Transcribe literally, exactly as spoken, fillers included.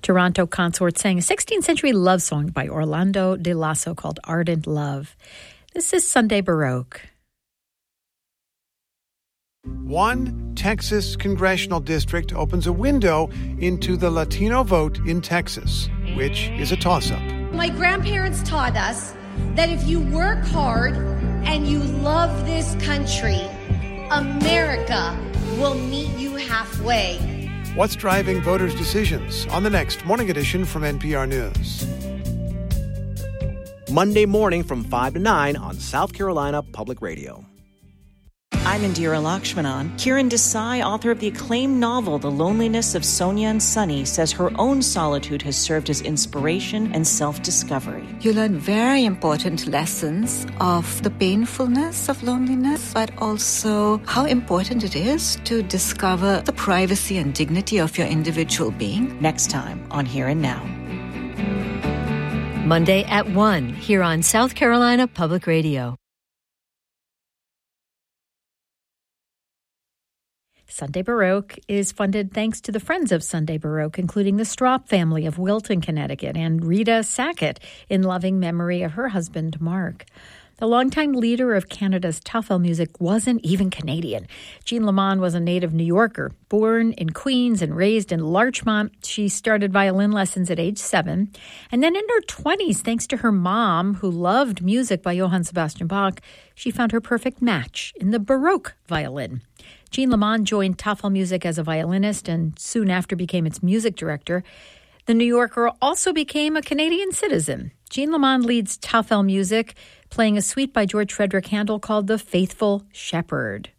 Toronto Consort sang a sixteenth century love song by Orlando de Lasso called Ardent Love. This is Sunday Baroque. One Texas congressional district opens a window into the Latino vote in Texas, which is a toss-up. My grandparents taught us that if you work hard and you love this country, America will meet you halfway. What's driving voters' decisions on the next Morning Edition from N P R News. Monday morning from five to nine on South Carolina Public Radio. I'm Indira Lakshmanan. Kiran Desai, author of the acclaimed novel The Loneliness of Sonia and Sunny, says her own solitude has served as inspiration and self-discovery. You learn very important lessons of the painfulness of loneliness, but also how important it is to discover the privacy and dignity of your individual being. Next time on Here and Now. Monday at one, here on South Carolina Public Radio. Sunday Baroque is funded thanks to the Friends of Sunday Baroque, including the Straup family of Wilton, Connecticut, and Rita Sackett, in loving memory of her husband, Mark. The longtime leader of Canada's Tafel music wasn't even Canadian. Jean Lamond was a native New Yorker. Born in Queens and raised in Larchmont, she started violin lessons at age seven. And then in her twenties, thanks to her mom, who loved music by Johann Sebastian Bach, she found her perfect match in the Baroque violin. Jean Lamond joined Tafel Music as a violinist and soon after became its music director. The New Yorker also became a Canadian citizen. Jean Lamond leads Tafel Music, playing a suite by George Frederick Handel called The Faithful Shepherd.